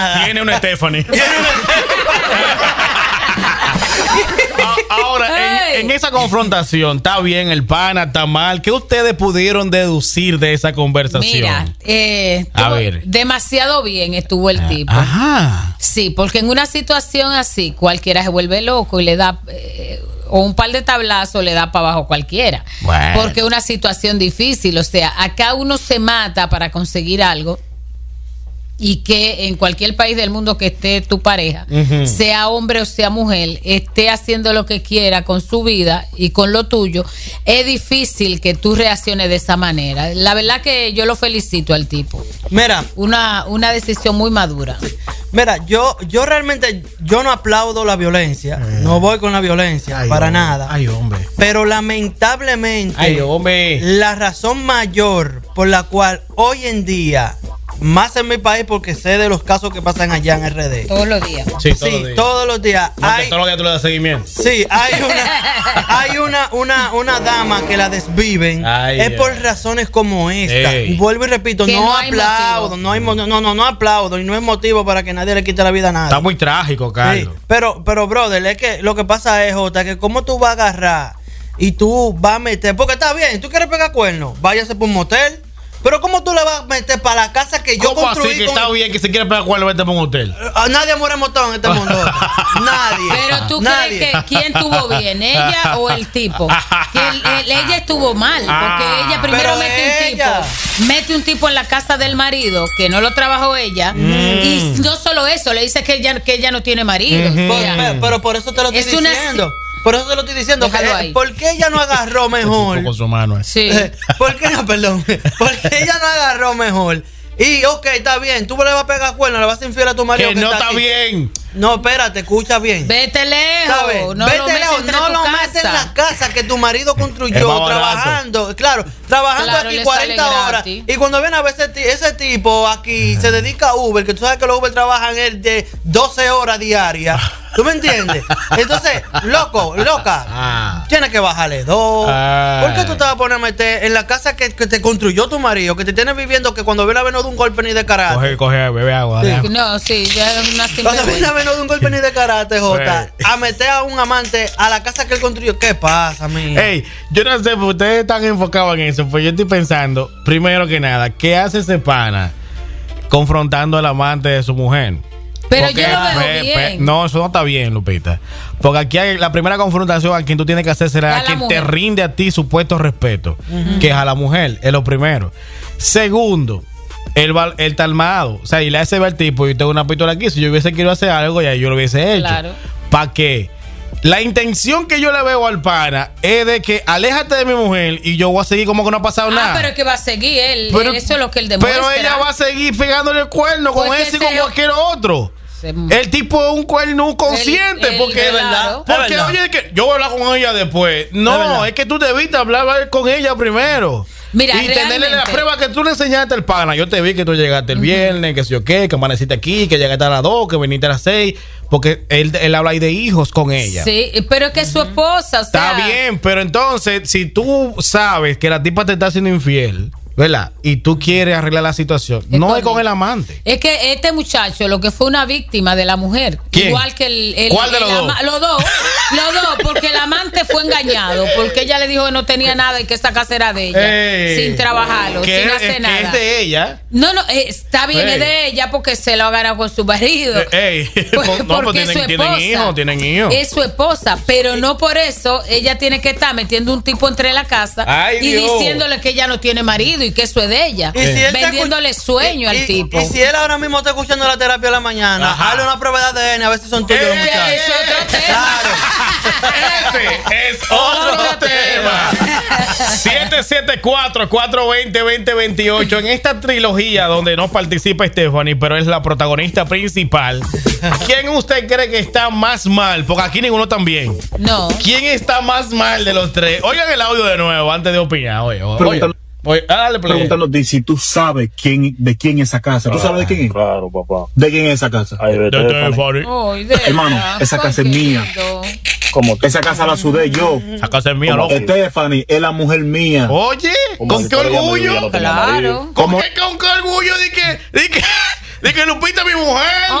Tiene una Stephanie. Ahora, en esa confrontación, ¿está bien el pana? ¿Está mal? ¿Qué ustedes pudieron deducir de esa conversación? Mira, a ver. Demasiado bien estuvo el tipo. Ajá. Sí, porque en una situación así, cualquiera se vuelve loco y le da... o un par de tablazos le da para abajo cualquiera. Bueno. Porque es una situación difícil. O sea, acá uno se mata para conseguir algo. Y que en cualquier país del mundo que esté tu pareja, sea hombre o sea mujer, esté haciendo lo que quiera con su vida y con lo tuyo, es difícil que tú reacciones de esa manera. La verdad que yo lo felicito al tipo. Mira, una decisión muy madura. Mira, yo realmente yo no aplaudo la violencia, no voy con la violencia para hombre, nada. Ay, hombre. Pero lamentablemente, hombre, la razón mayor por la cual hoy en día, más en mi país porque sé de los casos que pasan allá en RD. Todos los días. Sí, todos los días. No, todos los días tú le das seguimiento. Sí, hay una dama que la desviven. Es por razones como esta. Y vuelvo y repito, no aplaudo, no aplaudo y no es motivo para que nadie le quite la vida a nadie. Está muy trágico, Carlos. Sí, pero brother, es que lo que pasa es, Jota, que cómo tú vas a agarrar y tú vas a meter, porque está bien, tú quieres pegar cuernos, váyase por un motel. Pero ¿cómo tú le vas a meter para la casa que yo construí? Así que está bien que se quiere pegar cuernos, vete para un hotel. Nadie muere montado en este mundo. Nadie. Pero tú crees que ¿quién estuvo bien? ¿Ella o el tipo? Ella estuvo mal, porque ella primero mete un tipo en la casa del marido, que no lo trabajó ella, y no solo eso, le dice que ella no tiene marido. Pero por eso te lo estoy diciendo. Por eso te lo estoy diciendo. ¿Por qué ella no agarró mejor? Con su mano, Sí. ¿Por qué no, perdón? Porque ella no agarró mejor. Y, ok, está bien, tú le vas a pegar cuerno, le vas a infiel a tu marido. Que no está bien. No, espérate, escucha bien. Vete lejos. No lo metes en la casa que tu marido construyó, trabajando. Claro, aquí 40 horas. Y cuando viene a ver ese tipo aquí se dedica a Uber, que tú sabes que los Uber trabajan de 12 horas diarias. ¿Tú me entiendes? Entonces, loca, tienes que bajarle 2. ¿Por qué tú te vas a poner a meter en la casa que te construyó tu marido, que te tienes viviendo, que cuando viene a ver no de un golpe ni de karate? Coge, bebe agua. Sí. No, sí, ya es una simple. Cuando viene a ver no de un golpe ni de karate, Jota, a meter a un amante a la casa que él construyó. ¿Qué pasa, mía? Ey, yo no sé, ustedes están enfocados en eso, pues yo estoy pensando, primero que nada, ¿qué hace ese pana confrontando al amante de su mujer? Pero porque, yo lo veo bien. No, eso no está bien, Lupita. Porque aquí hay la primera confrontación a quien tú tienes que hacer será a quien te rinde a ti supuesto respeto, que es a la mujer, es lo primero. Segundo, el talmado. O sea, y le hace ver al tipo, yo tengo una pistola aquí, si yo hubiese querido hacer algo, ya yo lo hubiese hecho. Claro. ¿Para qué? La intención que yo le veo al pana es de que aléjate de mi mujer y yo voy a seguir como que no ha pasado nada. Pero es que va a seguir él. Eso es lo que él demuestra. Pero ella va a seguir pegándole el cuerno con ese y con cualquier otro. El tipo es un cuerno consciente, porque es verdad. Porque oye, que yo voy a hablar con ella después. No, es que tú debiste hablar con ella primero. Mira, y tenerle la prueba que tú le enseñaste al pana. Yo te vi que tú llegaste el viernes, que sé yo qué, que amaneciste aquí, que llegaste a las 2, que viniste a las 6. Porque él habla ahí de hijos con ella. Sí, pero es que es su esposa. O sea, está bien, pero entonces, si tú sabes que la tipa te está haciendo infiel, ¿verdad? Y tú quieres arreglar la situación, no es con el amante. Es que este muchacho lo que fue una víctima de la mujer. ¿Quién? Igual que el ¿Cuál de los dos? Los dos, porque el amante fue engañado, porque ella le dijo que no tenía nada y que esa casa era de ella, sin trabajarlo, sin hacer nada. Es de ella. No, está bien, es de ella porque se lo ha ganado con su marido. Porque tienen hijos. Es su esposa, pero no por eso ella tiene que estar metiendo un tipo entre la casa diciéndole que ella no tiene marido y que eso es de ella, vendiéndole sueño al tipo. Y si él ahora mismo está escuchando la terapia de la mañana, hazle una prueba de ADN a ver si son tuyos los muchachos. Es otro tema. Ese es otro tema. 774-420-2028. En esta trilogía donde no participa Stephanie, pero es la protagonista principal, ¿quién usted cree que está más mal? Porque aquí ninguno está bien. No. ¿Quién está más mal de los tres? Oigan el audio de nuevo antes de opinar. Pregúntanos si tú sabes de quién es esa casa. ¿Tú sabes de quién es? Claro, papá. ¿De quién es esa casa? Hermano, esa casa es mía. ¿Cómo? Esa casa la sudé yo. Esa casa es mía, loco. Stephanie es la mujer mía. Oye, ¿con qué orgullo? Claro. ¿Con qué orgullo De que Lupita es mi mujer.